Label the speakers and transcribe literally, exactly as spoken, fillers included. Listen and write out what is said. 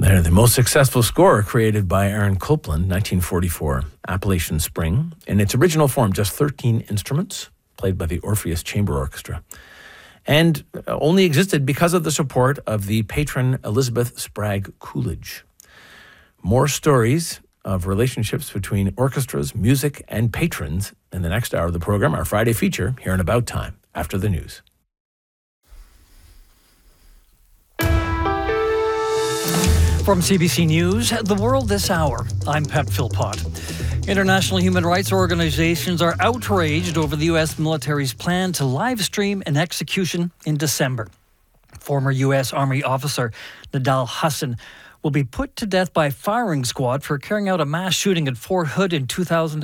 Speaker 1: They're the most successful score created by Aaron Copland, nineteen forty-four, Appalachian Spring. In its original form, just thirteen instruments, played by the Orpheus Chamber Orchestra, and only existed because of the support of the patron Elizabeth Spragg Coolidge. More stories of relationships between orchestras, music, and patrons in the next hour of the program, our Friday feature, here in About Time, after the news.
Speaker 2: From C B C News, The World This Hour, I'm Pat Philpott. International human rights organizations are outraged over the U S military's plan to live stream an execution in December. Former U S Army officer Nidal Hasan will be put to death by firing squad for carrying out a mass shooting at Fort Hood in two thousand